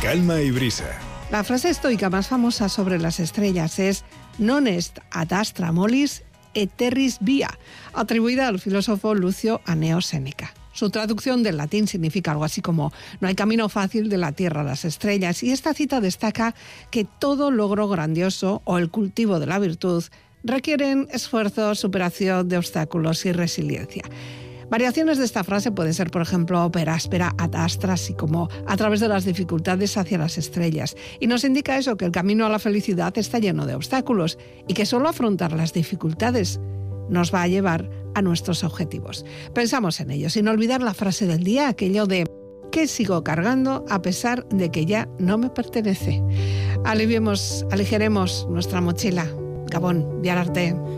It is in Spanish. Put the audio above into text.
Calma y Brisa. La frase estoica más famosa sobre las estrellas es «Non est ad astra mollis et terris via», atribuida al filósofo Lucio Anneo Séneca. Su traducción del latín significa algo así como «no hay camino fácil de la Tierra a las estrellas», y esta cita destaca que todo logro grandioso o el cultivo de la virtud requieren esfuerzo, superación de obstáculos y resiliencia. Variaciones de esta frase pueden ser, por ejemplo, per aspera ad astra, así como a través de las dificultades hacia las estrellas. Y nos indica eso, que el camino a la felicidad está lleno de obstáculos y que solo afrontar las dificultades nos va a llevar a nuestros objetivos. Pensamos en ello, sin olvidar la frase del día, aquello de «¿qué sigo cargando a pesar de que ya no me pertenece?». Aligeremos nuestra mochila. Gabón, Biar Arte.